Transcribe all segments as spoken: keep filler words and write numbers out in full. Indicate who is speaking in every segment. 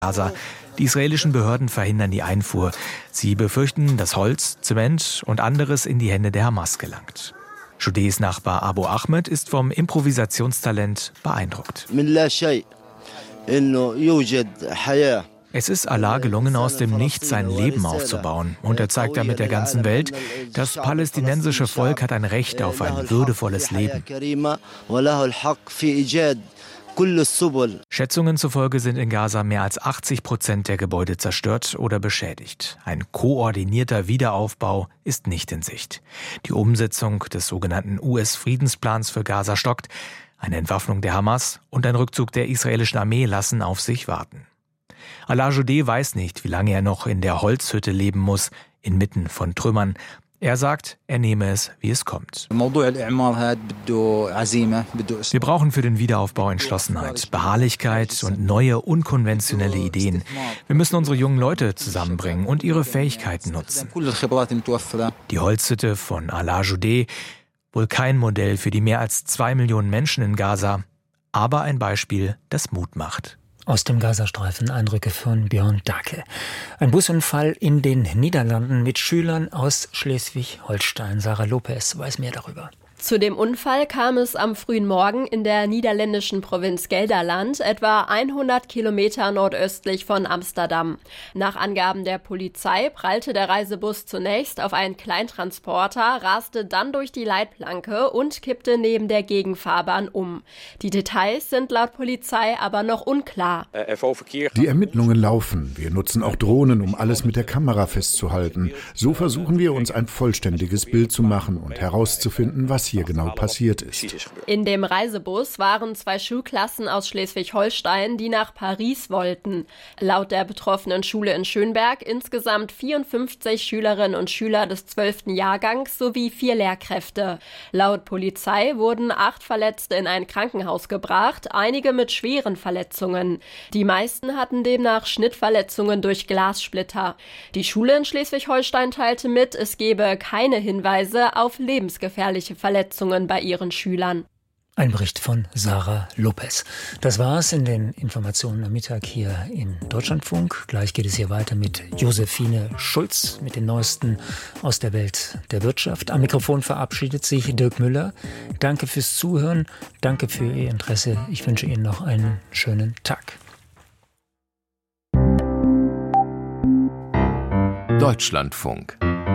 Speaker 1: Gaza. Die israelischen Behörden verhindern die Einfuhr. Sie befürchten, dass Holz, Zement und anderes in die Hände der Hamas gelangt. Judés Nachbar Abu Ahmed ist vom Improvisationstalent beeindruckt. Es ist Allah gelungen, aus dem Nichts ein Leben aufzubauen. Und er zeigt damit der ganzen Welt, das palästinensische Volk hat ein Recht auf ein würdevolles Leben. Schätzungen zufolge sind in Gaza mehr als achtzig Prozent der Gebäude zerstört oder beschädigt. Ein koordinierter Wiederaufbau ist nicht in Sicht. Die Umsetzung des sogenannten U S-Friedensplans für Gaza stockt. Eine Entwaffnung der Hamas und ein Rückzug der israelischen Armee lassen auf sich warten. Alaa Judé weiß nicht, wie lange er noch in der Holzhütte leben muss, inmitten von Trümmern. Er sagt, er nehme es, wie es kommt. Wir brauchen für den Wiederaufbau Entschlossenheit, Beharrlichkeit und neue, unkonventionelle Ideen. Wir müssen unsere jungen Leute zusammenbringen und ihre Fähigkeiten nutzen. Die Holzhütte von Alaa Judé, wohl kein Modell für die mehr als zwei Millionen Menschen in Gaza, aber ein Beispiel, das Mut macht.
Speaker 2: Aus dem Gazastreifen Eindrücke von Björn Dake. Ein Busunfall in den Niederlanden mit Schülern aus Schleswig-Holstein. Sarah Lopez weiß mehr darüber.
Speaker 3: Zu dem Unfall kam es am frühen Morgen in der niederländischen Provinz Gelderland, etwa hundert Kilometer nordöstlich von Amsterdam. Nach Angaben der Polizei prallte der Reisebus zunächst auf einen Kleintransporter, raste dann durch die Leitplanke und kippte neben der Gegenfahrbahn um. Die Details sind laut Polizei aber noch unklar.
Speaker 4: Die Ermittlungen laufen. Wir nutzen auch Drohnen, um alles mit der Kamera festzuhalten. So versuchen wir, uns ein vollständiges Bild zu machen und herauszufinden, was hier genau passiert ist.
Speaker 3: In dem Reisebus waren zwei Schulklassen aus Schleswig-Holstein, die nach Paris wollten. Laut der betroffenen Schule in Schönberg insgesamt vierundfünfzig Schülerinnen und Schüler des zwölften Jahrgangs sowie vier Lehrkräfte. Laut Polizei wurden acht Verletzte in ein Krankenhaus gebracht, einige mit schweren Verletzungen. Die meisten hatten demnach Schnittverletzungen durch Glassplitter. Die Schule in Schleswig-Holstein teilte mit, es gebe keine Hinweise auf lebensgefährliche Verletzungen bei ihren Schülern.
Speaker 2: Ein Bericht von Sarah Lopez. Das war's in den Informationen am Mittag hier in Deutschlandfunk. Gleich geht es hier weiter mit Josephine Schulz mit den Neuesten aus der Welt der Wirtschaft. Am Mikrofon verabschiedet sich Dirk Müller. Danke fürs Zuhören, danke für Ihr Interesse. Ich wünsche Ihnen noch einen schönen Tag.
Speaker 5: Deutschlandfunk.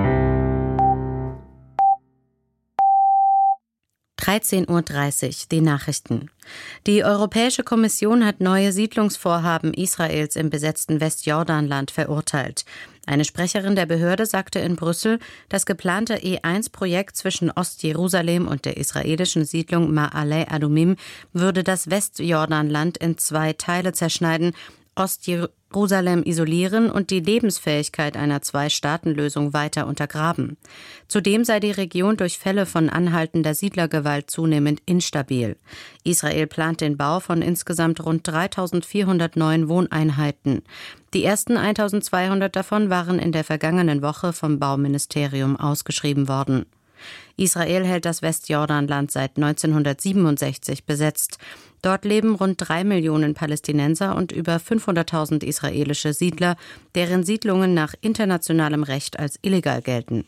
Speaker 6: dreizehn Uhr dreißig, die Nachrichten. Die Europäische Kommission hat neue Siedlungsvorhaben Israels im besetzten Westjordanland verurteilt. Eine Sprecherin der Behörde sagte in Brüssel, das geplante E eins Projekt zwischen Ostjerusalem und der israelischen Siedlung Ma'ale Adumim würde das Westjordanland in zwei Teile zerschneiden, Ostjerusalem isolieren und die Lebensfähigkeit einer Zwei-Staaten-Lösung weiter untergraben. Zudem sei die Region durch Fälle von anhaltender Siedlergewalt zunehmend instabil. Israel plant den Bau von insgesamt rund dreitausendvierhundert neuen Wohneinheiten. Die ersten eintausendzweihundert davon waren in der vergangenen Woche vom Bauministerium ausgeschrieben worden. Israel hält das Westjordanland seit neunzehnhundertsiebenundsechzig besetzt. Dort leben rund drei Millionen Palästinenser und über fünfhunderttausend israelische Siedler, deren Siedlungen nach internationalem Recht als illegal gelten.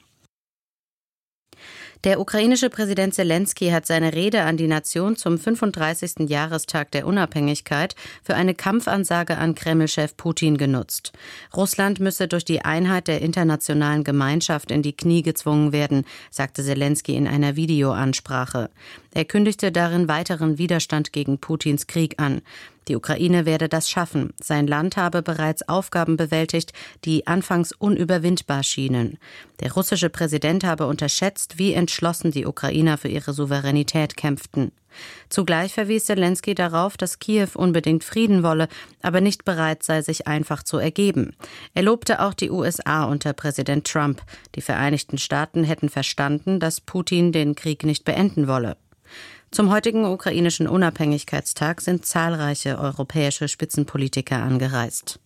Speaker 6: Der ukrainische Präsident Selenskyj hat seine Rede an die Nation zum fünfunddreißigsten Jahrestag der Unabhängigkeit für eine Kampfansage an Kreml-Chef Putin genutzt. Russland müsse durch die Einheit der internationalen Gemeinschaft in die Knie gezwungen werden, sagte Selenskyj in einer Videoansprache. Er kündigte darin weiteren Widerstand gegen Putins Krieg an. Die Ukraine werde das schaffen. Sein Land habe bereits Aufgaben bewältigt, die anfangs unüberwindbar schienen. Der russische Präsident habe unterschätzt, wie entschlossen die Ukrainer für ihre Souveränität kämpften. Zugleich verwies Selenskyj darauf, dass Kiew unbedingt Frieden wolle, aber nicht bereit sei, sich einfach zu ergeben. Er lobte auch die U S A unter Präsident Trump. Die Vereinigten Staaten hätten verstanden, dass Putin den Krieg nicht beenden wolle. Zum heutigen ukrainischen Unabhängigkeitstag sind zahlreiche europäische Spitzenpolitiker angereist.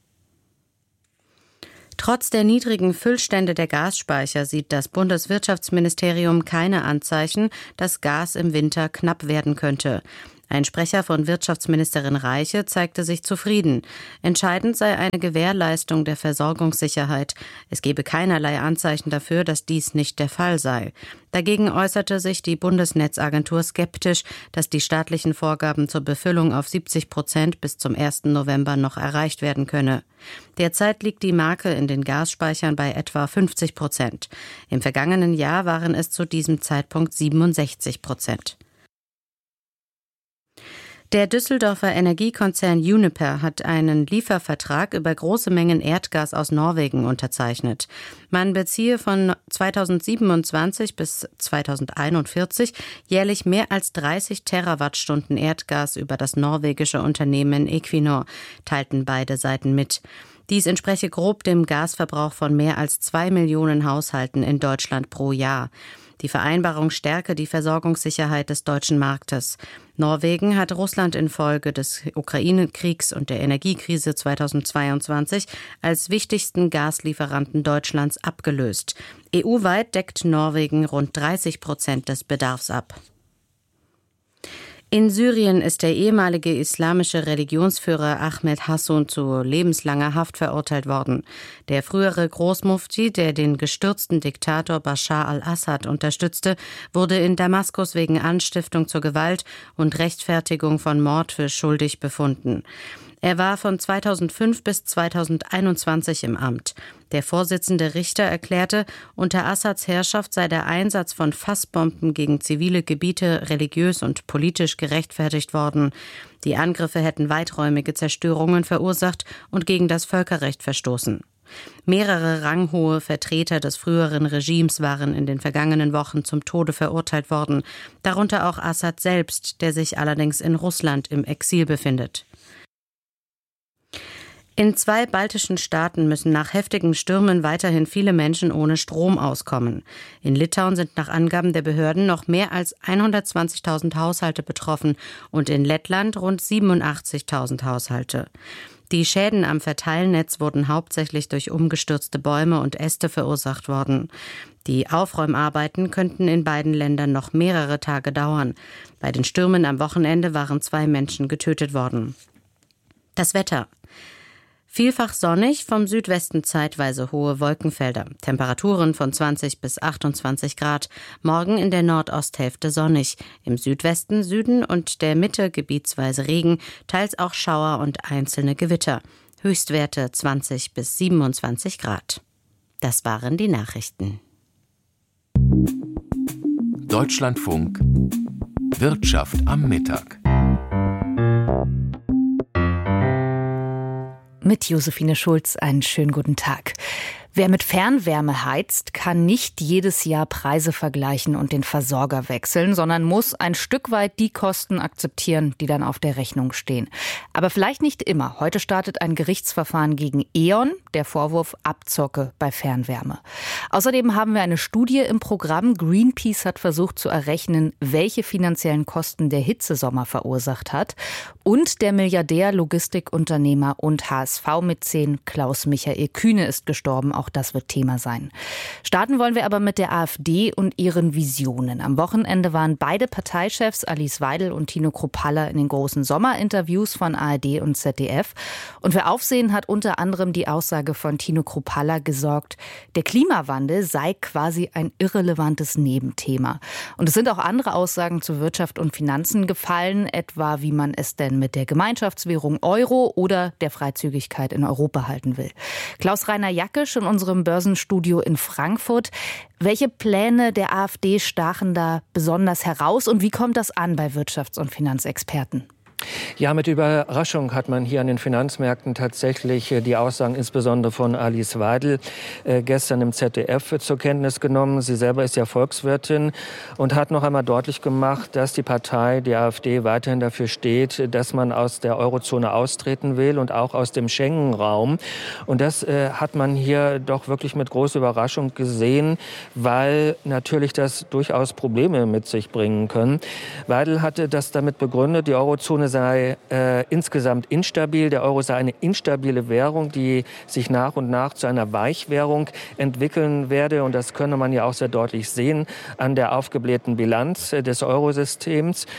Speaker 6: Trotz der niedrigen Füllstände der Gasspeicher sieht das Bundeswirtschaftsministerium keine Anzeichen, dass Gas im Winter knapp werden könnte. Ein Sprecher von Wirtschaftsministerin Reiche zeigte sich zufrieden. Entscheidend sei eine Gewährleistung der Versorgungssicherheit. Es gebe keinerlei Anzeichen dafür, dass dies nicht der Fall sei. Dagegen äußerte sich die Bundesnetzagentur skeptisch, dass die staatlichen Vorgaben zur Befüllung auf siebzig Prozent bis zum ersten November noch erreicht werden könne. Derzeit liegt die Marke in den Gasspeichern bei etwa fünfzig Prozent. Im vergangenen Jahr waren es zu diesem Zeitpunkt siebenundsechzig Prozent. Der Düsseldorfer Energiekonzern Uniper hat einen Liefervertrag über große Mengen Erdgas aus Norwegen unterzeichnet. Man beziehe von zweitausendsiebenundzwanzig bis zweitausendeinundvierzig jährlich mehr als dreißig Terawattstunden Erdgas über das norwegische Unternehmen Equinor, teilten beide Seiten mit. Dies entspreche grob dem Gasverbrauch von mehr als zwei Millionen Haushalten in Deutschland pro Jahr. Die Vereinbarung stärke die Versorgungssicherheit des deutschen Marktes. Norwegen hat Russland infolge des Ukraine-Kriegs und der Energiekrise zweitausendzweiundzwanzig als wichtigsten Gaslieferanten Deutschlands abgelöst. E U-weit deckt Norwegen rund dreißig Prozent des Bedarfs ab. In Syrien ist der ehemalige islamische Religionsführer Ahmed Hassun zu lebenslanger Haft verurteilt worden. Der frühere Großmufti, der den gestürzten Diktator Bashar al-Assad unterstützte, wurde in Damaskus wegen Anstiftung zur Gewalt und Rechtfertigung von Mord für schuldig befunden. Er war von zweitausendfünf bis zweitausendeinundzwanzig im Amt. Der Vorsitzende Richter erklärte, unter Assads Herrschaft sei der Einsatz von Fassbomben gegen zivile Gebiete religiös und politisch gerechtfertigt worden. Die Angriffe hätten weiträumige Zerstörungen verursacht und gegen das Völkerrecht verstoßen. Mehrere ranghohe Vertreter des früheren Regimes waren in den vergangenen Wochen zum Tode verurteilt worden, darunter auch Assad selbst, der sich allerdings in Russland im Exil befindet. In zwei baltischen Staaten müssen nach heftigen Stürmen weiterhin viele Menschen ohne Strom auskommen. In Litauen sind nach Angaben der Behörden noch mehr als hundertzwanzigtausend Haushalte betroffen und in Lettland rund siebenundachtzigtausend Haushalte. Die Schäden am Verteilnetz wurden hauptsächlich durch umgestürzte Bäume und Äste verursacht worden. Die Aufräumarbeiten könnten in beiden Ländern noch mehrere Tage dauern. Bei den Stürmen am Wochenende waren zwei Menschen getötet worden. Das Wetter. Vielfach sonnig, vom Südwesten zeitweise hohe Wolkenfelder. Temperaturen von zwanzig bis achtundzwanzig Grad. Morgen in der Nordosthälfte sonnig. Im Südwesten, Süden und der Mitte gebietsweise Regen, teils auch Schauer und einzelne Gewitter. Höchstwerte zwanzig bis siebenundzwanzig Grad. Das waren die Nachrichten.
Speaker 5: Deutschlandfunk Wirtschaft am Mittag.
Speaker 7: Mit Josephine Schulz einen schönen guten Tag. Wer mit Fernwärme heizt, kann nicht jedes Jahr Preise vergleichen und den Versorger wechseln, sondern muss ein Stück weit die Kosten akzeptieren, die dann auf der Rechnung stehen. Aber vielleicht nicht immer. Heute startet ein Gerichtsverfahren gegen E.ON, der Vorwurf Abzocke bei Fernwärme. Außerdem haben wir eine Studie im Programm. Greenpeace hat versucht zu errechnen, welche finanziellen Kosten der Hitzesommer verursacht hat. Und der Milliardär, Logistikunternehmer und H S V-Mäzen Klaus-Michael Kühne ist gestorben. Auch das wird Thema sein. Starten wollen wir aber mit der AfD und ihren Visionen. Am Wochenende waren beide Parteichefs, Alice Weidel und Tino Kruppalla, in den großen Sommerinterviews von A R D und Z D F. Und für Aufsehen hat unter anderem die Aussage von Tino Kruppalla gesorgt, der Klimawandel sei quasi ein irrelevantes Nebenthema. Und es sind auch andere Aussagen zu Wirtschaft und Finanzen gefallen, etwa wie man es denn mit der Gemeinschaftswährung Euro oder der Freizügigkeit in Europa halten will. Klaus-Rainer Jackisch in unserem Börsenstudio in Frankfurt. Welche Pläne der AfD stachen da besonders heraus und wie kommt das an bei Wirtschafts- und Finanzexperten?
Speaker 8: Ja, mit Überraschung hat man hier an den Finanzmärkten tatsächlich die Aussagen insbesondere von Alice Weidel äh, gestern im Z D F zur Kenntnis genommen. Sie selber ist ja Volkswirtin und hat noch einmal deutlich gemacht, dass die Partei, die AfD, weiterhin dafür steht, dass man aus der Eurozone austreten will und auch aus dem Schengen-Raum. Und das äh, hat man hier doch wirklich mit großer Überraschung gesehen, weil natürlich das durchaus Probleme mit sich bringen können. Weidel hatte das damit begründet, die Eurozone sei äh, insgesamt instabil. Der Euro sei eine instabile Währung, die sich nach und nach zu einer Weichwährung entwickeln werde. Und das könne man ja auch sehr deutlich sehen an der aufgeblähten Bilanz äh, des Eurosystems.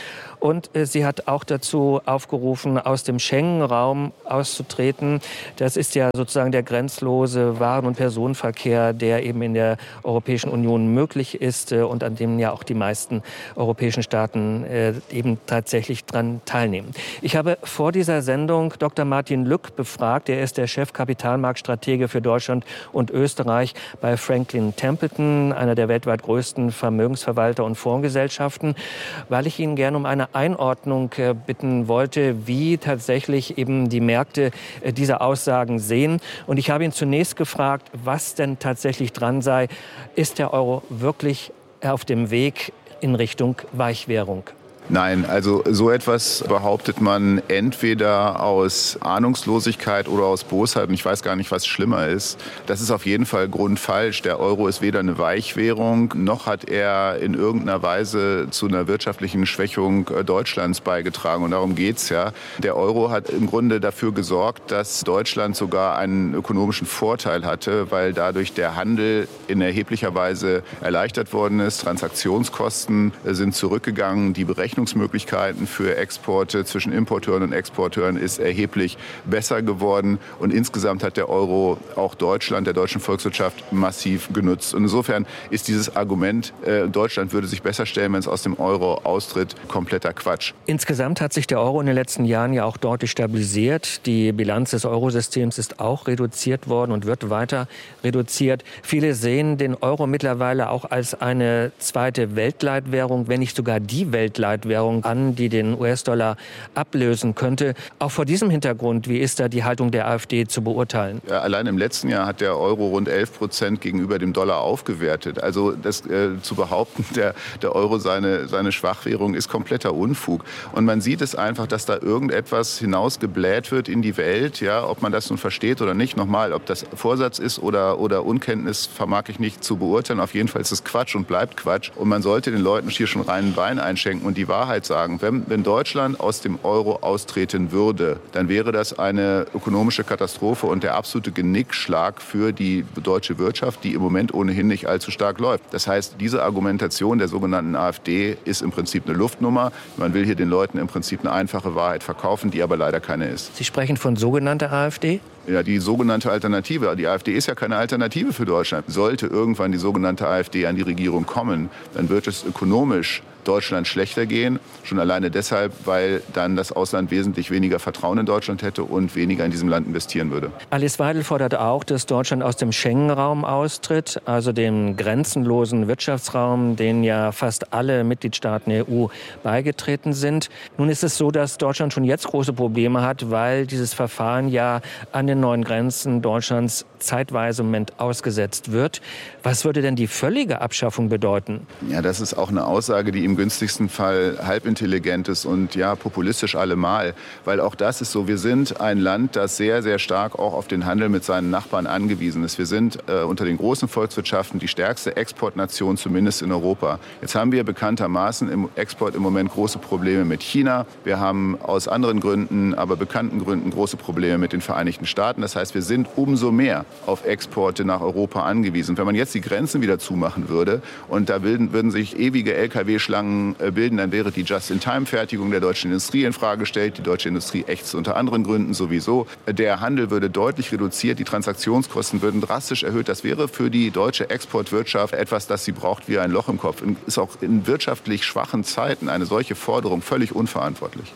Speaker 8: Und äh, sie hat auch dazu aufgerufen, aus dem Schengen-Raum auszutreten. Das ist ja sozusagen der grenzlose Waren- und Personenverkehr, der eben in der Europäischen Union möglich ist äh, und an dem ja auch die meisten europäischen Staaten äh, eben tatsächlich dran teilnehmen. Ich habe vor dieser Sendung Doktor Martin Lück befragt. Er ist der Chef-Kapitalmarktstratege für Deutschland und Österreich bei Franklin Templeton, einer der weltweit größten Vermögensverwalter und Fondsgesellschaften, weil ich ihn gerne um eine Einordnung äh, bitten wollte, wie tatsächlich eben die Märkte äh, diese Aussagen sehen. Und ich habe ihn zunächst gefragt, was denn tatsächlich dran sei. Ist der Euro wirklich auf dem Weg in Richtung Weichwährung?
Speaker 9: Nein, also so etwas behauptet man entweder aus Ahnungslosigkeit oder aus Bosheit. Und ich weiß gar nicht, was schlimmer ist. Das ist auf jeden Fall grundfalsch. Der Euro ist weder eine Weichwährung, noch hat er in irgendeiner Weise zu einer wirtschaftlichen Schwächung Deutschlands beigetragen. Und darum geht's ja. Der Euro hat im Grunde dafür gesorgt, dass Deutschland sogar einen ökonomischen Vorteil hatte, weil dadurch der Handel in erheblicher Weise erleichtert worden ist. Transaktionskosten sind zurückgegangen, die Berechnung Berechnungsmöglichkeiten für Exporte zwischen Importeuren und Exporteuren ist erheblich besser geworden. Und insgesamt hat der Euro auch Deutschland, der deutschen Volkswirtschaft massiv genutzt. Und insofern ist dieses Argument, äh, Deutschland würde sich besser stellen, wenn es aus dem Euro austritt, kompletter Quatsch.
Speaker 8: Insgesamt hat sich der Euro in den letzten Jahren ja auch deutlich stabilisiert. Die Bilanz des Eurosystems ist auch reduziert worden und wird weiter reduziert. Viele sehen den Euro mittlerweile auch als eine zweite Weltleitwährung, wenn nicht sogar die Weltleitwährung an, die den U S-Dollar ablösen könnte. Auch vor diesem Hintergrund, wie ist da die Haltung der AfD zu beurteilen?
Speaker 9: Ja, allein im letzten Jahr hat der Euro rund elf Prozent gegenüber dem Dollar aufgewertet. Also das äh, zu behaupten, der, der Euro seine, seine Schwachwährung ist kompletter Unfug. Und man sieht es einfach, dass da irgendetwas hinausgebläht wird in die Welt. Ja, ob man das nun versteht oder nicht. Nochmal, ob das Vorsatz ist oder, oder Unkenntnis, vermag ich nicht zu beurteilen. Auf jeden Fall ist es Quatsch und bleibt Quatsch. Und man sollte den Leuten hier schon reinen Wein einschenken und die Wahrheit sagen. Wenn, wenn Deutschland aus dem Euro austreten würde, dann wäre das eine ökonomische Katastrophe und der absolute Genickschlag für die deutsche Wirtschaft, die im Moment ohnehin nicht allzu stark läuft. Das heißt, diese Argumentation der sogenannten AfD ist im Prinzip eine Luftnummer. Man will hier den Leuten im Prinzip eine einfache Wahrheit verkaufen, die aber leider keine ist.
Speaker 8: Sie sprechen von sogenannter AfD?
Speaker 9: Ja, die sogenannte Alternative. Die AfD ist ja keine Alternative für Deutschland. Sollte irgendwann die sogenannte AfD an die Regierung kommen, dann wird es ökonomisch Deutschland schlechter gehen. Schon alleine deshalb, weil dann das Ausland wesentlich weniger Vertrauen in Deutschland hätte und weniger in diesem Land investieren würde.
Speaker 8: Alice Weidel fordert auch, dass Deutschland aus dem Schengen-Raum austritt, also dem grenzenlosen Wirtschaftsraum, den ja fast alle Mitgliedstaaten der E U beigetreten sind. Nun ist es so, dass Deutschland schon jetzt große Probleme hat, weil dieses Verfahren ja an den neuen Grenzen Deutschlands zeitweise im Moment ausgesetzt wird. Was würde denn die völlige Abschaffung bedeuten?
Speaker 9: Ja, das ist auch eine Aussage, die im günstigsten Fall halbintelligent ist und ja, populistisch allemal. Weil auch das ist so, wir sind ein Land, das sehr, sehr stark auch auf den Handel mit seinen Nachbarn angewiesen ist. Wir sind äh, unter den großen Volkswirtschaften die stärkste Exportnation, zumindest in Europa. Jetzt haben wir bekanntermaßen im Export im Moment große Probleme mit China. Wir haben aus anderen Gründen, aber bekannten Gründen, große Probleme mit den Vereinigten Staaten. Das heißt, wir sind umso mehr auf Exporte nach Europa angewiesen. Wenn man jetzt die Grenzen wieder zumachen würde und da würden, würden sich ewige L K W-Schlangen bilden, dann wäre die Just-in-Time-Fertigung der deutschen Industrie in Frage gestellt. Die deutsche Industrie ächzt unter anderen Gründen sowieso. Der Handel würde deutlich reduziert, die Transaktionskosten würden drastisch erhöht. Das wäre für die deutsche Exportwirtschaft etwas, das sie braucht wie ein Loch im Kopf. Und ist auch in wirtschaftlich schwachen Zeiten eine solche Forderung völlig unverantwortlich.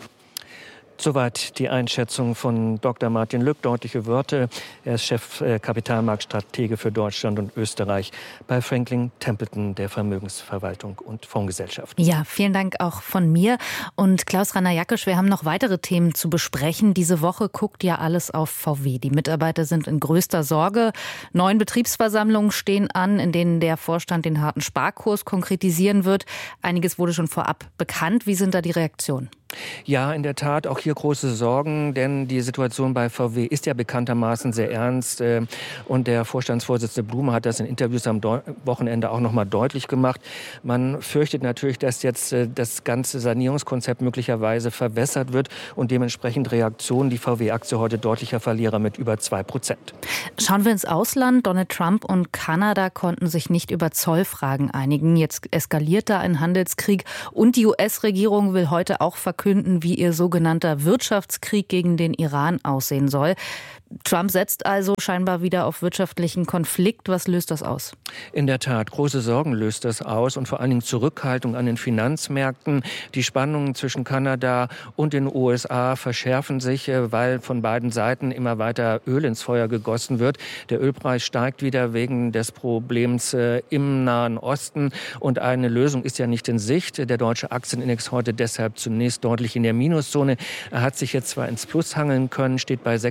Speaker 8: Soweit die Einschätzung von Doktor Martin Lück. Deutliche Wörter. Er ist Chef äh, Kapitalmarktstratege für Deutschland und Österreich bei Franklin Templeton, der Vermögensverwaltung und Fondsgesellschaft.
Speaker 7: Ja, vielen Dank auch von mir. Und Klaus Rainer-Jackisch, wir haben noch weitere Themen zu besprechen. Diese Woche guckt ja alles auf V W. Die Mitarbeiter sind in größter Sorge. Neun Betriebsversammlungen stehen an, in denen der Vorstand den harten Sparkurs konkretisieren wird. Einiges wurde schon vorab bekannt. Wie sind da die Reaktionen?
Speaker 8: Ja, in der Tat, auch hier große Sorgen, denn die Situation bei V W ist ja bekanntermaßen sehr ernst. Und der Vorstandsvorsitzende Blume hat das in Interviews am Wochenende auch noch mal deutlich gemacht. Man fürchtet natürlich, dass jetzt das ganze Sanierungskonzept möglicherweise verwässert wird und dementsprechend Reaktionen. Die V W-Aktie heute deutlicher Verlierer mit über zwei Prozent.
Speaker 7: Schauen wir ins Ausland. Donald Trump und Kanada konnten sich nicht über Zollfragen einigen. Jetzt eskaliert da ein Handelskrieg und die U S-Regierung will heute auch verkünden, wie ihr sogenannter Wirtschaftskrieg gegen den Iran aussehen soll. Trump setzt also scheinbar wieder auf wirtschaftlichen Konflikt. Was löst das aus?
Speaker 8: In der Tat, große Sorgen löst das aus und vor allen Dingen Zurückhaltung an den Finanzmärkten. Die Spannungen zwischen Kanada und den U S A verschärfen sich, weil von beiden Seiten immer weiter Öl ins Feuer gegossen wird. Der Ölpreis steigt wieder wegen des Problems im Nahen Osten und eine Lösung ist ja nicht in Sicht. Der deutsche Aktienindex heute deshalb zunächst deutlich in der Minuszone. Er hat sich jetzt zwar ins Plus hangeln können, steht bei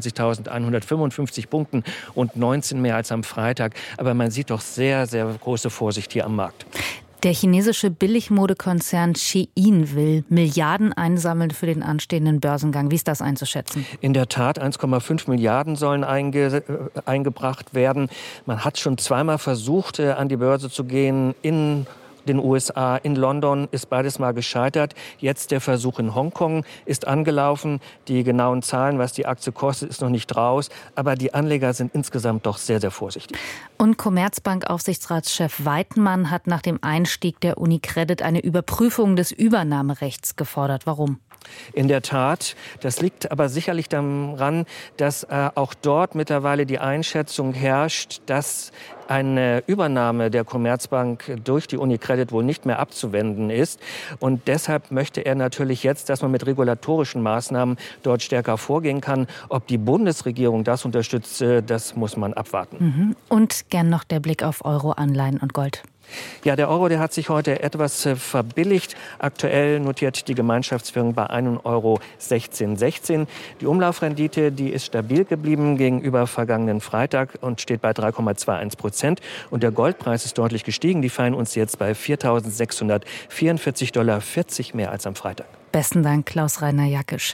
Speaker 8: sechsundzwanzigtausendeinhundertfünfundfünfzig Punkten und neunzehn mehr als am Freitag. Aber man sieht doch sehr, sehr große Vorsicht hier am Markt.
Speaker 7: Der chinesische Billigmodekonzern Shein will Milliarden einsammeln für den anstehenden Börsengang. Wie ist das einzuschätzen?
Speaker 8: In der Tat, eins Komma fünf Milliarden sollen einge, äh, eingebracht werden. Man hat schon zweimal versucht, äh, an die Börse zu gehen in den U S A, in London ist beides mal gescheitert. Jetzt der Versuch in Hongkong ist angelaufen. Die genauen Zahlen, was die Aktie kostet, ist noch nicht raus. Aber die Anleger sind insgesamt doch sehr, sehr vorsichtig.
Speaker 7: Und Commerzbank-Aufsichtsratschef Weidmann hat nach dem Einstieg der UniCredit eine Überprüfung des Übernahmerechts gefordert. Warum?
Speaker 8: In der Tat. Das liegt aber sicherlich daran, dass äh, auch dort mittlerweile die Einschätzung herrscht, dass eine Übernahme der Commerzbank durch die UniCredit wohl nicht mehr abzuwenden ist. Und deshalb möchte er natürlich jetzt, dass man mit regulatorischen Maßnahmen dort stärker vorgehen kann. Ob die Bundesregierung das unterstützt, das muss man abwarten.
Speaker 7: Mhm. Und gern noch der Blick auf Euro, Anleihen und Gold.
Speaker 8: Ja, der Euro, der hat sich heute etwas verbilligt. Aktuell notiert die Gemeinschaftswährung bei einem Euro sechzehn sechzehn. Die Umlaufrendite, die ist stabil geblieben gegenüber vergangenen Freitag und steht bei drei Komma einundzwanzig Prozent. Und der Goldpreis ist deutlich gestiegen. Die feiern uns jetzt bei viertausendsechshundertvierundvierzig Dollar, vierzig mehr als am Freitag.
Speaker 7: Besten Dank, Klaus-Rainer Jackisch.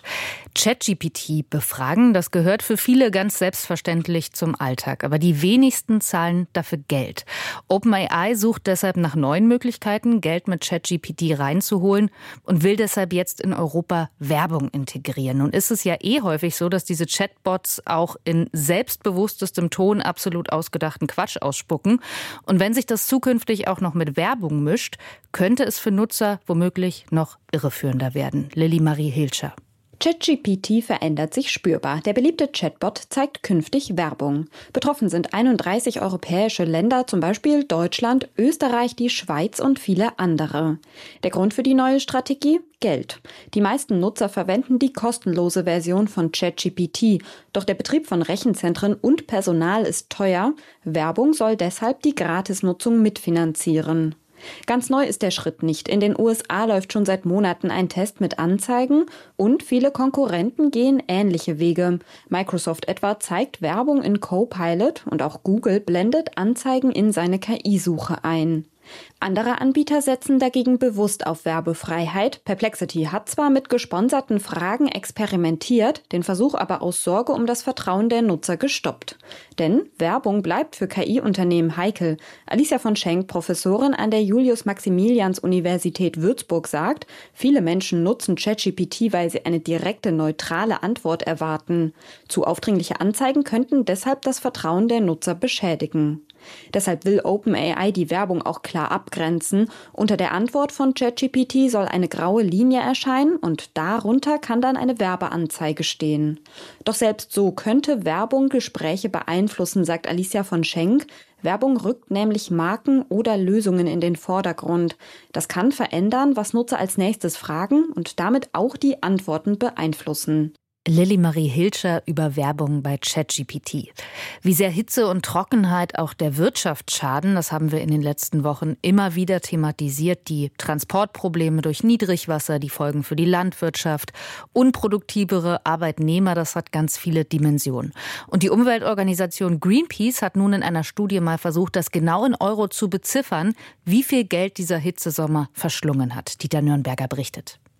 Speaker 7: ChatGPT befragen, das gehört für viele ganz selbstverständlich zum Alltag. Aber die wenigsten zahlen dafür Geld. OpenAI sucht deshalb nach neuen Möglichkeiten, Geld mit ChatGPT reinzuholen und will deshalb jetzt in Europa Werbung integrieren. Nun ist es ja eh häufig so, dass diese Chatbots auch in selbstbewusstem Ton absolut ausgedachten Quatsch ausspucken. Und wenn sich das zukünftig auch noch mit Werbung mischt, könnte es für Nutzer womöglich noch irreführender werden. Lilly Marie Hilscher.
Speaker 10: ChatGPT verändert sich spürbar. Der beliebte Chatbot zeigt künftig Werbung. Betroffen sind einunddreißig europäische Länder, zum Beispiel Deutschland, Österreich, die Schweiz und viele andere. Der Grund für die neue Strategie? Geld. Die meisten Nutzer verwenden die kostenlose Version von ChatGPT. Doch der Betrieb von Rechenzentren und Personal ist teuer. Werbung soll deshalb die Gratisnutzung mitfinanzieren. Ganz neu ist der Schritt nicht. In den U S A läuft schon seit Monaten ein Test mit Anzeigen und viele Konkurrenten gehen ähnliche Wege. Microsoft etwa zeigt Werbung in Copilot und auch Google blendet Anzeigen in seine K I-Suche ein. Andere Anbieter setzen dagegen bewusst auf Werbefreiheit. Perplexity hat zwar mit gesponserten Fragen experimentiert, den Versuch aber aus Sorge um das Vertrauen der Nutzer gestoppt. Denn Werbung bleibt für K I-Unternehmen heikel. Alicia von Schenk, Professorin an der Julius-Maximilians-Universität Würzburg, sagt, viele Menschen nutzen ChatGPT, weil sie eine direkte, neutrale Antwort erwarten. Zu aufdringliche Anzeigen könnten deshalb das Vertrauen der Nutzer beschädigen. Deshalb will OpenAI die Werbung auch klar abgrenzen. Unter der Antwort von ChatGPT soll eine graue Linie erscheinen und darunter kann dann eine Werbeanzeige stehen. Doch selbst so könnte Werbung Gespräche beeinflussen, sagt Alicia von Schenk. Werbung rückt nämlich Marken oder Lösungen in den Vordergrund. Das kann verändern, was Nutzer als nächstes fragen und damit auch die Antworten beeinflussen.
Speaker 7: Lilly Marie Hilscher über Werbung bei ChatGPT. Wie sehr Hitze und Trockenheit auch der Wirtschaft schaden, das haben wir in den letzten Wochen immer wieder thematisiert. Die Transportprobleme durch Niedrigwasser, die Folgen für die Landwirtschaft, unproduktivere Arbeitnehmer, das hat ganz viele Dimensionen. Und die Umweltorganisation Greenpeace hat nun in einer Studie mal versucht, das genau in Euro zu beziffern, wie viel Geld dieser Hitzesommer verschlungen hat. Dieter Nürnberger berichtet.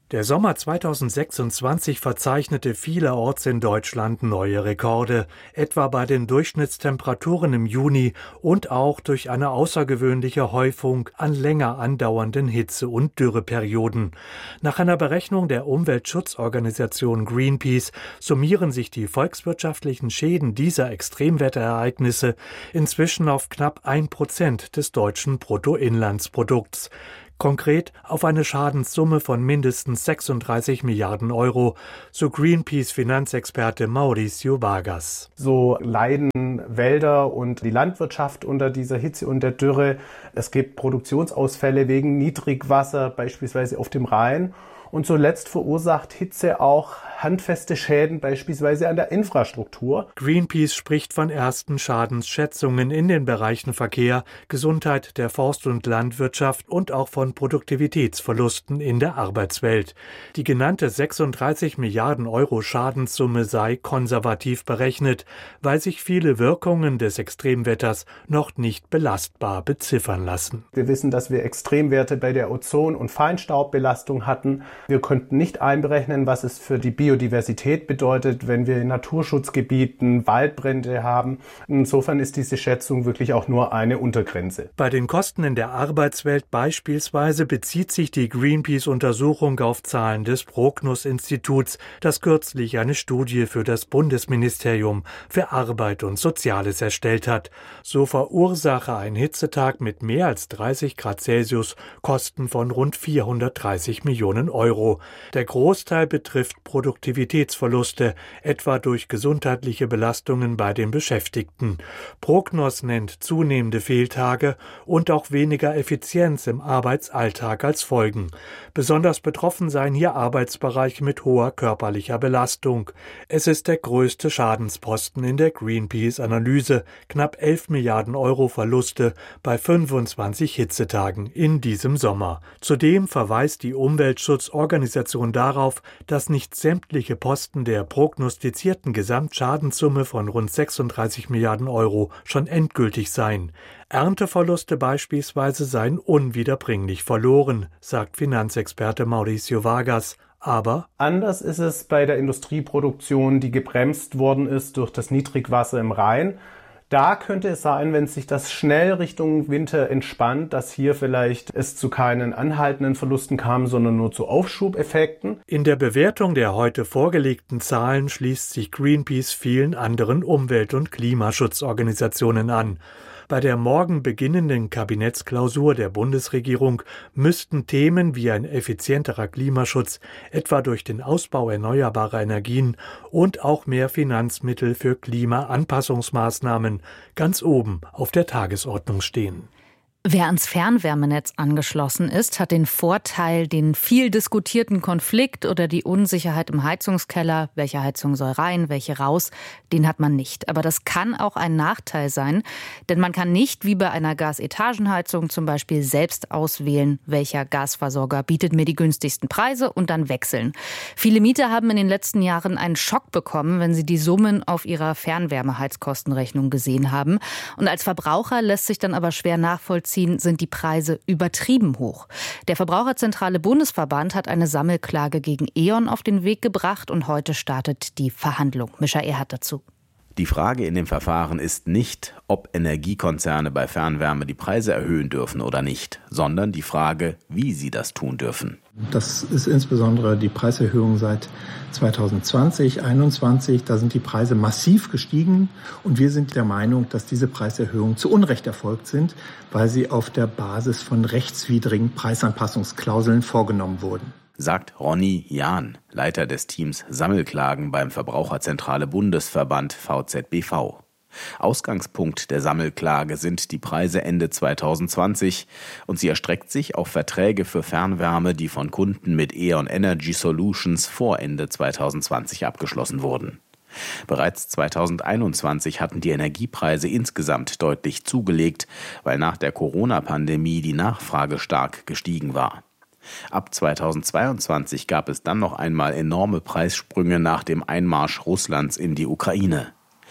Speaker 11: Der Sommer zweitausendsechsundzwanzig verzeichnete vielerorts in Deutschland neue Rekorde, etwa bei den Durchschnittstemperaturen im Juni und auch durch eine außergewöhnliche Häufung an länger andauernden Hitze- und Dürreperioden. Nach einer Berechnung der Umweltschutzorganisation Greenpeace summieren sich die volkswirtschaftlichen Schäden dieser Extremwetterereignisse inzwischen auf knapp ein Prozent des deutschen Bruttoinlandsprodukts. Konkret auf eine Schadenssumme von mindestens sechsunddreißig Milliarden Euro, so Greenpeace-Finanzexperte Mauricio Vargas.
Speaker 12: So leiden Wälder und die Landwirtschaft unter dieser Hitze und der Dürre. Es gibt Produktionsausfälle wegen Niedrigwasser, beispielsweise auf dem Rhein. Und zuletzt verursacht Hitze auch handfeste Schäden, beispielsweise an der Infrastruktur.
Speaker 11: Greenpeace spricht von ersten Schadensschätzungen in den Bereichen Verkehr, Gesundheit, der Forst- und Landwirtschaft und auch von Produktivitätsverlusten in der Arbeitswelt. Die genannte sechsunddreißig Milliarden Euro Schadenssumme sei konservativ berechnet, weil sich viele Wirkungen des Extremwetters noch nicht belastbar beziffern lassen.
Speaker 12: Wir wissen, dass wir Extremwerte bei der Ozon- und Feinstaubbelastung hatten. Wir konnten nicht einberechnen, was es für die Biodiversität bedeutet, wenn wir in Naturschutzgebieten Waldbrände haben. Insofern ist diese Schätzung wirklich auch nur eine Untergrenze.
Speaker 11: Bei den Kosten in der Arbeitswelt beispielsweise bezieht sich die Greenpeace-Untersuchung auf Zahlen des Prognos-Instituts, das kürzlich eine Studie für das Bundesministerium für Arbeit und Soziales erstellt hat. So verursache ein Hitzetag mit mehr als dreißig Grad Celsius Kosten von rund vierhundertdreißig Millionen Euro. Der Großteil betrifft Produktivitätsverluste, etwa durch gesundheitliche Belastungen bei den Beschäftigten. Prognos nennt zunehmende Fehltage und auch weniger Effizienz im Arbeitsalltag als Folgen. Besonders betroffen seien hier Arbeitsbereiche mit hoher körperlicher Belastung. Es ist der größte Schadensposten in der Greenpeace-Analyse, knapp elf Milliarden Euro Verluste bei fünfundzwanzig Hitzetagen in diesem Sommer. Zudem verweist die Umweltschutzorganisation darauf, dass nicht sämtliche Posten der prognostizierten Gesamtschadenssumme von rund sechsunddreißig Milliarden Euro schon endgültig seien. Ernteverluste beispielsweise seien unwiederbringlich verloren, sagt Finanzexperte Mauricio Vargas. Aber
Speaker 12: anders ist es bei der Industrieproduktion, die gebremst worden ist durch das Niedrigwasser im Rhein. Da könnte es sein, wenn sich das schnell Richtung Winter entspannt, dass hier vielleicht es zu keinen anhaltenden Verlusten kam, sondern nur zu Aufschubeffekten.
Speaker 11: In der Bewertung der heute vorgelegten Zahlen schließt sich Greenpeace vielen anderen Umwelt- und Klimaschutzorganisationen an. Bei der morgen beginnenden Kabinettsklausur der Bundesregierung müssten Themen wie ein effizienterer Klimaschutz, etwa durch den Ausbau erneuerbarer Energien und auch mehr Finanzmittel für Klimaanpassungsmaßnahmen, ganz oben auf der Tagesordnung stehen.
Speaker 7: Wer ans Fernwärmenetz angeschlossen ist, hat den Vorteil, den viel diskutierten Konflikt oder die Unsicherheit im Heizungskeller, welche Heizung soll rein, welche raus, den hat man nicht. Aber das kann auch ein Nachteil sein, denn man kann nicht wie bei einer Gasetagenheizung zum Beispiel selbst auswählen, welcher Gasversorger bietet mir die günstigsten Preise und dann wechseln. Viele Mieter haben in den letzten Jahren einen Schock bekommen, wenn sie die Summen auf ihrer Fernwärmeheizkostenrechnung gesehen haben. Und als Verbraucher lässt sich dann aber schwer nachvollziehen, sind die Preise übertrieben hoch. Der Verbraucherzentrale Bundesverband hat eine Sammelklage gegen E.ON auf den Weg gebracht und heute startet die Verhandlung. Mischa Erhardt dazu.
Speaker 13: Die Frage in dem Verfahren ist nicht, ob Energiekonzerne bei Fernwärme die Preise erhöhen dürfen oder nicht, sondern die Frage, wie sie das tun dürfen.
Speaker 14: Das ist insbesondere die Preiserhöhung seit zweitausendzwanzig, einundzwanzig. Da sind die Preise massiv gestiegen und wir sind der Meinung, dass diese Preiserhöhungen zu Unrecht erfolgt sind, weil sie auf der Basis von rechtswidrigen Preisanpassungsklauseln vorgenommen wurden.
Speaker 13: Sagt Ronny Jahn, Leiter des Teams Sammelklagen beim Verbraucherzentrale Bundesverband V Z B V. Ausgangspunkt der Sammelklage sind die Preise Ende zweitausendzwanzig und sie erstreckt sich auf Verträge für Fernwärme, die von Kunden mit E.ON Energy Solutions vor Ende zweitausendzwanzig abgeschlossen wurden. Bereits zweitausendeinundzwanzig hatten die Energiepreise insgesamt deutlich zugelegt, weil nach der Corona-Pandemie die Nachfrage stark gestiegen war. Ab zweitausendzweiundzwanzig gab es dann noch einmal enorme Preissprünge nach dem Einmarsch Russlands in die Ukraine.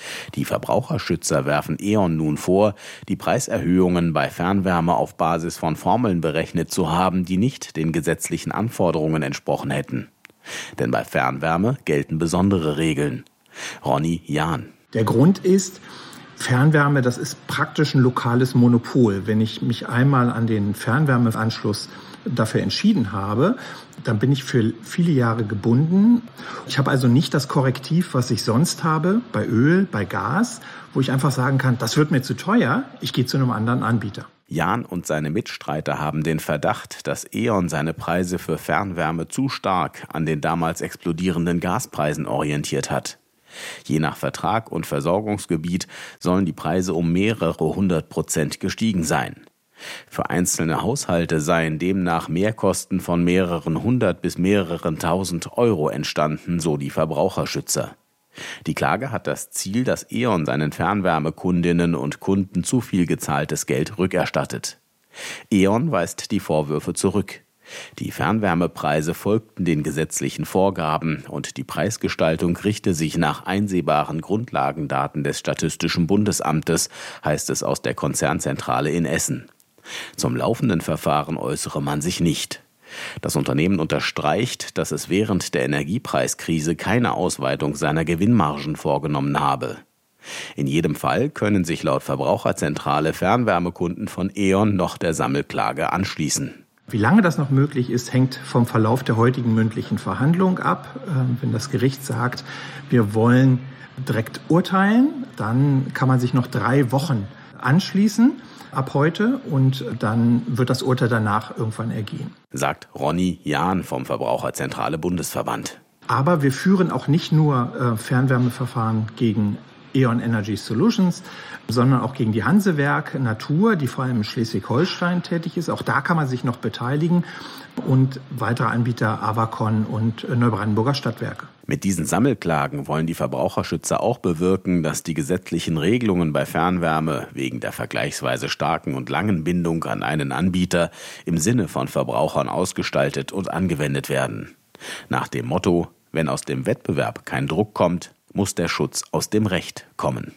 Speaker 13: Die Verbraucherschützer werfen E.ON nun vor, die Preiserhöhungen bei Fernwärme auf Basis von Formeln berechnet zu haben, die nicht den gesetzlichen Anforderungen entsprochen hätten. Denn bei Fernwärme gelten besondere Regeln. Ronny Jahn.
Speaker 14: Der Grund ist, Fernwärme, das ist praktisch ein lokales Monopol. Wenn ich mich einmal an den Fernwärmeanschluss dafür entschieden habe, dann bin ich für viele Jahre gebunden. Ich habe also nicht das Korrektiv, was ich sonst habe, bei Öl, bei Gas, wo ich einfach sagen kann, das wird mir zu teuer, ich gehe zu einem anderen Anbieter.
Speaker 13: Jahn und seine Mitstreiter haben den Verdacht, dass E.ON seine Preise für Fernwärme zu stark an den damals explodierenden Gaspreisen orientiert hat. Je nach Vertrag und Versorgungsgebiet sollen die Preise um mehrere hundert Prozent gestiegen sein. Für einzelne Haushalte seien demnach Mehrkosten von mehreren hundert bis mehreren tausend Euro entstanden, so die Verbraucherschützer. Die Klage hat das Ziel, dass E.ON seinen Fernwärmekundinnen und Kunden zu viel gezahltes Geld rückerstattet. E.ON weist die Vorwürfe zurück. Die Fernwärmepreise folgten den gesetzlichen Vorgaben und die Preisgestaltung richte sich nach einsehbaren Grundlagendaten des Statistischen Bundesamtes, heißt es aus der Konzernzentrale in Essen. Zum laufenden Verfahren äußere man sich nicht. Das Unternehmen unterstreicht, dass es während der Energiepreiskrise keine Ausweitung seiner Gewinnmargen vorgenommen habe. In jedem Fall können sich laut Verbraucherzentrale Fernwärmekunden von E.ON noch der Sammelklage anschließen.
Speaker 14: Wie lange das noch möglich ist, hängt vom Verlauf der heutigen mündlichen Verhandlung ab. Wenn das Gericht sagt, wir wollen direkt urteilen, dann kann man sich noch drei Wochen anschließen ab heute und dann wird das Urteil danach irgendwann ergehen.
Speaker 13: Sagt Ronny Jahn vom Verbraucherzentrale Bundesverband.
Speaker 14: Aber wir führen auch nicht nur äh, Fernwärmeverfahren gegen E.ON Energy Solutions, sondern auch gegen die Hansewerk Natur, die vor allem in Schleswig-Holstein tätig ist. Auch da kann man sich noch beteiligen und weitere Anbieter Avacon und Neubrandenburger Stadtwerke.
Speaker 13: Mit diesen Sammelklagen wollen die Verbraucherschützer auch bewirken, dass die gesetzlichen Regelungen bei Fernwärme wegen der vergleichsweise starken und langen Bindung an einen Anbieter im Sinne von Verbrauchern ausgestaltet und angewendet werden. Nach dem Motto, wenn aus dem Wettbewerb kein Druck kommt, muss der Schutz aus dem Recht kommen.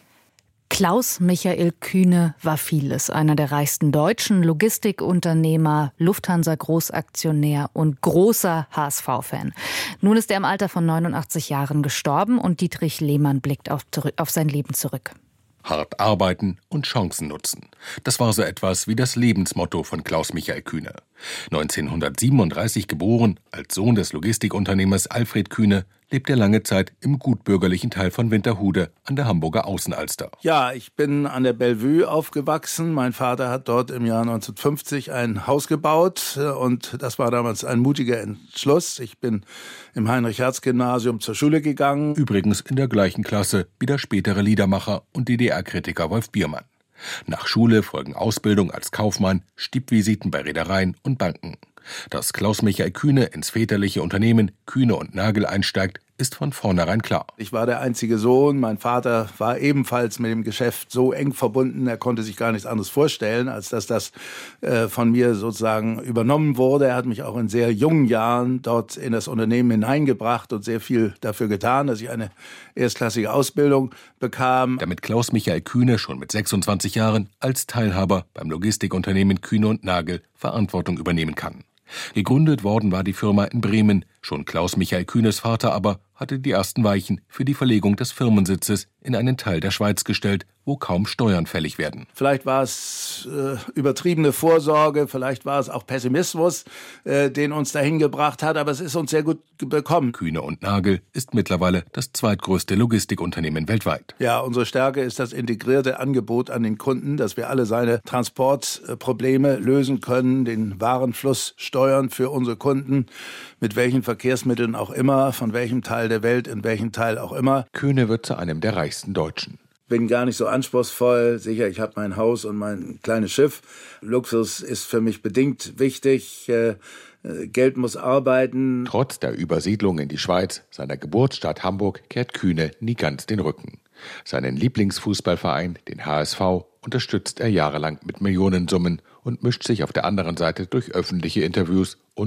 Speaker 7: Klaus Michael Kühne war vieles. Einer der reichsten Deutschen, Logistikunternehmer, Lufthansa-Großaktionär und großer H S V-Fan. Nun ist er im Alter von neunundachtzig Jahren gestorben und Dietrich Lehmann blickt auf, auf sein Leben zurück.
Speaker 15: Hart arbeiten und Chancen nutzen. Das war so etwas wie das Lebensmotto von Klaus Michael Kühne. neunzehnhundertsiebenunddreißig geboren, als Sohn des Logistikunternehmers Alfred Kühne, lebt er lange Zeit im gutbürgerlichen Teil von Winterhude an der Hamburger Außenalster.
Speaker 16: Ja, ich bin an der Bellevue aufgewachsen. Mein Vater hat dort im Jahr neunzehnhundertfünfzig ein Haus gebaut und das war damals ein mutiger Entschluss. Ich bin im Heinrich-Hertz-Gymnasium zur Schule gegangen.
Speaker 15: Übrigens in der gleichen Klasse wie der spätere Liedermacher und D D R-Kritiker Wolf Biermann. Nach Schule folgen Ausbildung als Kaufmann, Stippvisiten bei Reedereien und Banken. Dass Klaus Michael Kühne ins väterliche Unternehmen Kühne und Nagel einsteigt, ist von vornherein klar.
Speaker 16: Ich war der einzige Sohn, mein Vater war ebenfalls mit dem Geschäft so eng verbunden, er konnte sich gar nichts anderes vorstellen, als dass das äh, von mir sozusagen übernommen wurde. Er hat mich auch in sehr jungen Jahren dort in das Unternehmen hineingebracht und sehr viel dafür getan, dass ich eine erstklassige Ausbildung bekam.
Speaker 15: Damit Klaus Michael Kühne schon mit sechsundzwanzig Jahren als Teilhaber beim Logistikunternehmen Kühne und Nagel Verantwortung übernehmen kann. Gegründet worden war die Firma in Bremen, schon Klaus Michael Kühnes Vater aber hatte die ersten Weichen für die Verlegung des Firmensitzes in einen Teil der Schweiz gestellt, wo kaum Steuern fällig werden.
Speaker 16: Vielleicht war es äh, übertriebene Vorsorge, vielleicht war es auch Pessimismus, äh, den uns dahin gebracht hat, aber es ist uns sehr gut bekommen.
Speaker 15: Kühne und Nagel ist mittlerweile das zweitgrößte Logistikunternehmen weltweit.
Speaker 16: Ja, unsere Stärke ist das integrierte Angebot an den Kunden, dass wir alle seine Transportprobleme lösen können, den Warenfluss steuern für unsere Kunden, mit welchen Verkehrsmitteln auch immer, von welchem Teil der Welt, in welchem Teil auch immer.
Speaker 15: Kühne wird zu einem der reichsten Deutschen.
Speaker 16: Bin gar nicht so anspruchsvoll. Sicher, ich habe mein Haus und mein kleines Schiff. Luxus ist für mich bedingt wichtig. Äh, Geld muss arbeiten.
Speaker 15: Trotz der Übersiedlung in die Schweiz, seiner Geburtsstadt Hamburg, kehrt Kühne nie ganz den Rücken. Seinen Lieblingsfußballverein, den H S V, unterstützt er jahrelang mit Millionensummen und mischt sich auf der anderen Seite durch öffentliche Interviews und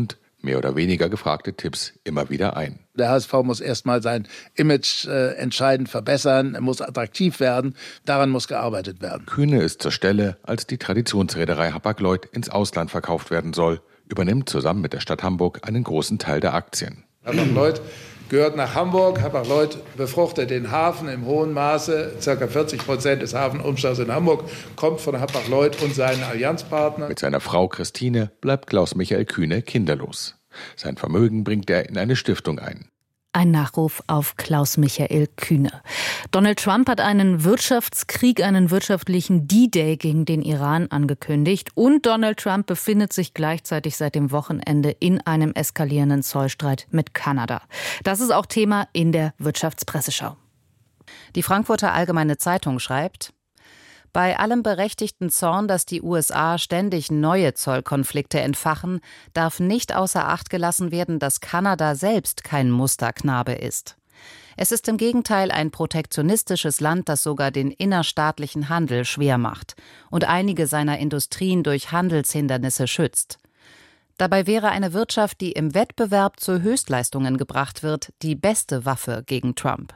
Speaker 15: mehr oder weniger gefragte Tipps immer wieder ein.
Speaker 16: Der H S V muss erstmal sein Image äh, entscheidend verbessern, er muss attraktiv werden, daran muss gearbeitet werden.
Speaker 15: Kühne ist zur Stelle, als die Traditionsreederei Hapag-Lloyd ins Ausland verkauft werden soll, übernimmt zusammen mit der Stadt Hamburg einen großen Teil der Aktien.
Speaker 16: Hapag-Lloyd gehört nach Hamburg. Hapag-Lloyd befruchtet den Hafen im hohen Maße. Circa vierzig Prozent des Hafenumschlags in Hamburg kommt von Hapag-Lloyd und seinen Allianzpartnern.
Speaker 15: Mit seiner Frau Christine bleibt Klaus-Michael Kühne kinderlos. Sein Vermögen bringt er in eine Stiftung ein.
Speaker 7: Ein Nachruf auf Klaus-Michael Kühne. Donald Trump hat einen Wirtschaftskrieg, einen wirtschaftlichen D-Day gegen den Iran angekündigt. Und Donald Trump befindet sich gleichzeitig seit dem Wochenende in einem eskalierenden Zollstreit mit Kanada. Das ist auch Thema in der Wirtschaftspresseschau.
Speaker 6: Die Frankfurter Allgemeine Zeitung schreibt: Bei allem berechtigten Zorn, dass die U S A ständig neue Zollkonflikte entfachen, darf nicht außer Acht gelassen werden, dass Kanada selbst kein Musterknabe ist. Es ist im Gegenteil ein protektionistisches Land, das sogar den innerstaatlichen Handel schwer macht und einige seiner Industrien durch Handelshindernisse schützt. Dabei wäre eine Wirtschaft, die im Wettbewerb zu Höchstleistungen gebracht wird, die beste Waffe gegen Trump.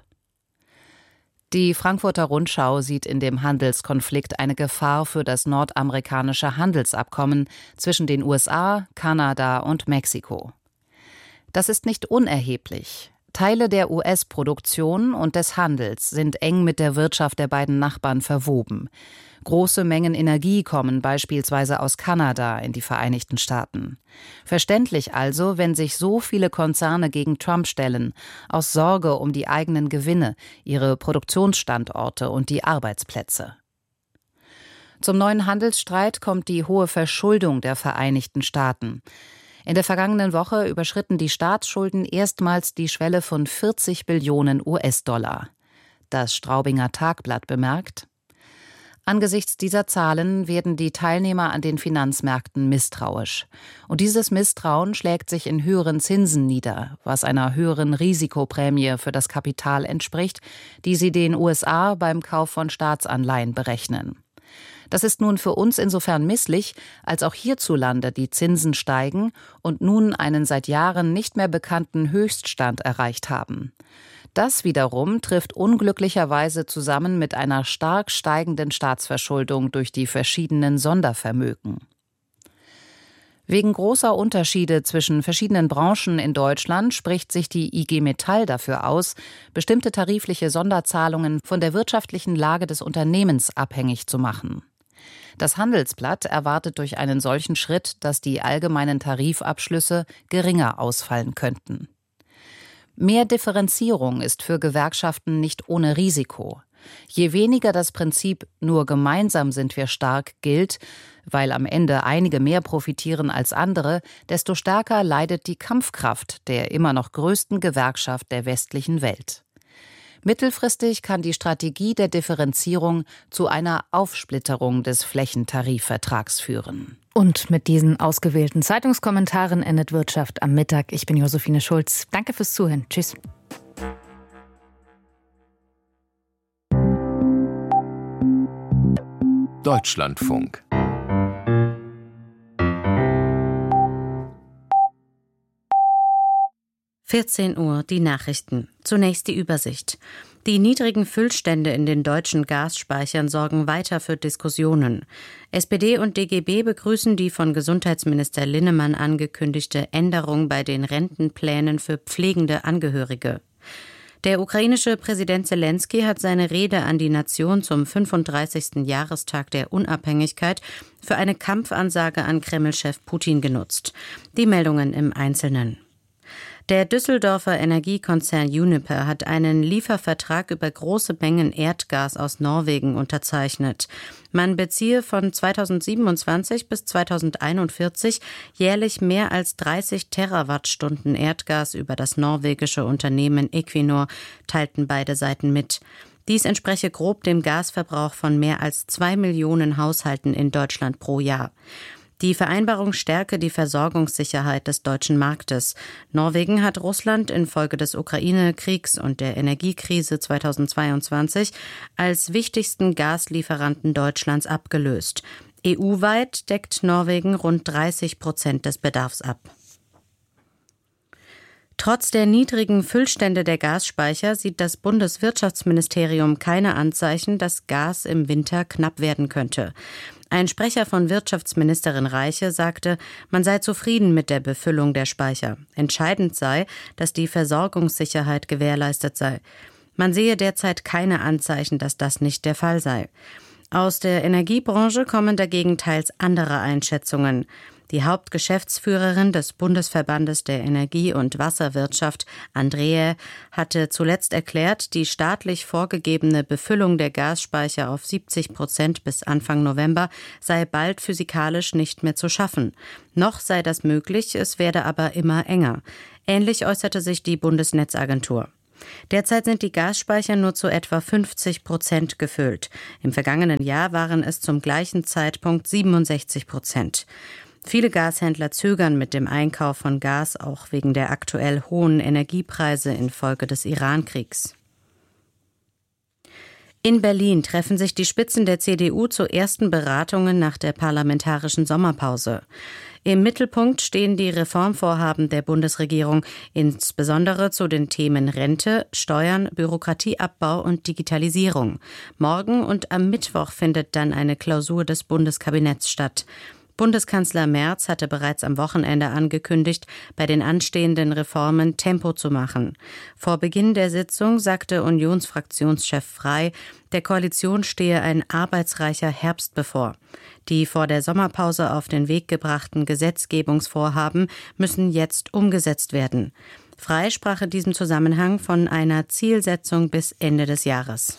Speaker 6: Die Frankfurter Rundschau sieht in dem Handelskonflikt eine Gefahr für das nordamerikanische Handelsabkommen zwischen den U S A, Kanada und Mexiko. Das ist nicht unerheblich. Teile der U S-Produktion und des Handels sind eng mit der Wirtschaft der beiden Nachbarn verwoben. Große Mengen Energie kommen beispielsweise aus Kanada in die Vereinigten Staaten. Verständlich also, wenn sich so viele Konzerne gegen Trump stellen, aus Sorge um die eigenen Gewinne, ihre Produktionsstandorte und die Arbeitsplätze. Zum neuen Handelsstreit kommt die hohe Verschuldung der Vereinigten Staaten. In der vergangenen Woche überschritten die Staatsschulden erstmals die Schwelle von vierzig Billionen U S-Dollar. Das Straubinger Tagblatt bemerkt: Angesichts dieser Zahlen werden die Teilnehmer an den Finanzmärkten misstrauisch. Und dieses Misstrauen schlägt sich in höheren Zinsen nieder, was einer höheren Risikoprämie für das Kapital entspricht, die sie den U S A beim Kauf von Staatsanleihen berechnen. Das ist nun für uns insofern misslich, als auch hierzulande die Zinsen steigen und nun einen seit Jahren nicht mehr bekannten Höchststand erreicht haben. Das wiederum trifft unglücklicherweise zusammen mit einer stark steigenden Staatsverschuldung durch die verschiedenen Sondervermögen. Wegen großer Unterschiede zwischen verschiedenen Branchen in Deutschland spricht sich die I G Metall dafür aus, bestimmte tarifliche Sonderzahlungen von der wirtschaftlichen Lage des Unternehmens abhängig zu machen. Das Handelsblatt erwartet durch einen solchen Schritt, dass die allgemeinen Tarifabschlüsse geringer ausfallen könnten. Mehr Differenzierung ist für Gewerkschaften nicht ohne Risiko. Je weniger das Prinzip »nur gemeinsam sind wir stark« gilt, weil am Ende einige mehr profitieren als andere, desto stärker leidet die Kampfkraft der immer noch größten Gewerkschaft der westlichen Welt. Mittelfristig kann die Strategie der Differenzierung zu einer Aufsplitterung des Flächentarifvertrags führen.
Speaker 7: Und mit diesen ausgewählten Zeitungskommentaren endet Wirtschaft am Mittag. Ich bin Josephine Schulz. Danke fürs Zuhören. Tschüss.
Speaker 5: Deutschlandfunk.
Speaker 6: vierzehn Uhr, die Nachrichten. Zunächst die Übersicht. Die niedrigen Füllstände in den deutschen Gasspeichern sorgen weiter für Diskussionen. S P D und D G B begrüßen die von Gesundheitsminister Linnemann angekündigte Änderung bei den Rentenplänen für pflegende Angehörige. Der ukrainische Präsident Selenskyj hat seine Rede an die Nation zum fünfunddreißigsten Jahrestag der Unabhängigkeit für eine Kampfansage an Kreml-Chef Putin genutzt. Die Meldungen im Einzelnen. Der Düsseldorfer Energiekonzern Uniper hat einen Liefervertrag über große Mengen Erdgas aus Norwegen unterzeichnet. Man beziehe von zweitausendsiebenundzwanzig bis zweitausendeinundvierzig jährlich mehr als dreißig Terawattstunden Erdgas über das norwegische Unternehmen Equinor, teilten beide Seiten mit. Dies entspreche grob dem Gasverbrauch von mehr als zwei Millionen Haushalten in Deutschland pro Jahr. Die Vereinbarung stärke die Versorgungssicherheit des deutschen Marktes. Norwegen hat Russland infolge des Ukraine-Kriegs und der Energiekrise zweitausendzweiundzwanzig als wichtigsten Gaslieferanten Deutschlands abgelöst. E U-weit deckt Norwegen rund dreißig Prozent des Bedarfs ab. Trotz der niedrigen Füllstände der Gasspeicher sieht das Bundeswirtschaftsministerium keine Anzeichen, dass Gas im Winter knapp werden könnte. Ein Sprecher von Wirtschaftsministerin Reiche sagte, man sei zufrieden mit der Befüllung der Speicher. Entscheidend sei, dass die Versorgungssicherheit gewährleistet sei. Man sehe derzeit keine Anzeichen, dass das nicht der Fall sei. Aus der Energiebranche kommen dagegen teils andere Einschätzungen. Die Hauptgeschäftsführerin des Bundesverbandes der Energie- und Wasserwirtschaft, Andrea, hatte zuletzt erklärt, die staatlich vorgegebene Befüllung der Gasspeicher auf siebzig Prozent bis Anfang November sei bald physikalisch nicht mehr zu schaffen. Noch sei das möglich, es werde aber immer enger. Ähnlich äußerte sich die Bundesnetzagentur. Derzeit sind die Gasspeicher nur zu etwa fünfzig Prozent gefüllt. Im vergangenen Jahr waren es zum gleichen Zeitpunkt siebenundsechzig Prozent. Viele Gashändler zögern mit dem Einkauf von Gas, auch wegen der aktuell hohen Energiepreise infolge des Iran-Kriegs. In Berlin treffen sich die Spitzen der C D U zu ersten Beratungen nach der parlamentarischen Sommerpause. Im Mittelpunkt stehen die Reformvorhaben der Bundesregierung, insbesondere zu den Themen Rente, Steuern, Bürokratieabbau und Digitalisierung. Morgen und am Mittwoch findet dann eine Klausur des Bundeskabinetts statt. Bundeskanzler Merz hatte bereits am Wochenende angekündigt, bei den anstehenden Reformen Tempo zu machen. Vor Beginn der Sitzung sagte Unionsfraktionschef Frey, der Koalition stehe ein arbeitsreicher Herbst bevor. Die vor der Sommerpause auf den Weg gebrachten Gesetzgebungsvorhaben müssen jetzt umgesetzt werden. Frey sprach in diesem Zusammenhang von einer Zielsetzung bis Ende des Jahres.